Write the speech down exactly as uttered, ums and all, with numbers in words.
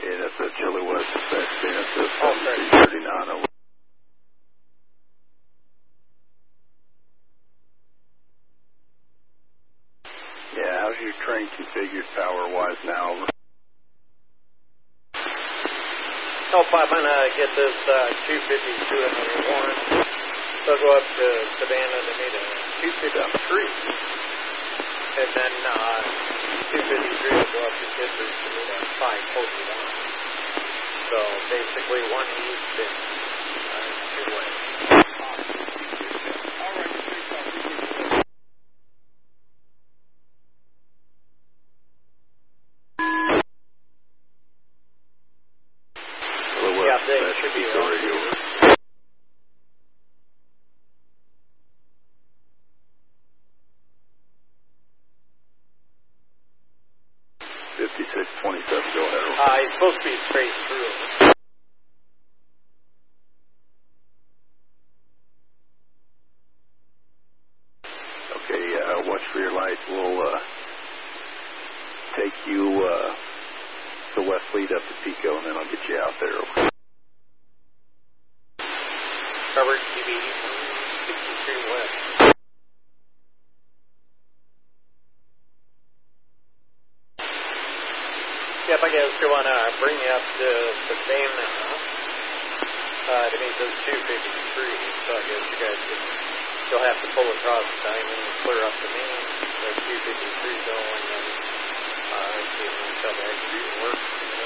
Yeah, that's a Chili West effect. That's a Oh, sorry. seventy-two thirty-nine over. Yeah, how's your train configured power-wise now? Over. Oh, Pop, I'm going to get this uh, two fifty-two another one. So I'll go up to Savannah to meet a two fifty-three. And then uh, two fifty-three will go up to Kittredge to meet a five forty-one. So basically one east and uh, two west. All right, Yeah, they should be around here. fifty-six twenty-seven, go ahead. Uh, it's supposed to be straight through. Okay, uh, watch for your lights. We'll uh, take you uh, to West Lead up to Pico, and then I'll get you out there. Okay. Covered T V sixty-three west. Yep, I guess we want to bring you up to Savannah uh, to meet those two fifty-three. So I guess you guys can, you'll have to pull across the diamond and clear up the main, the two fifty-three going, and then uh, see if we can tell the extra work.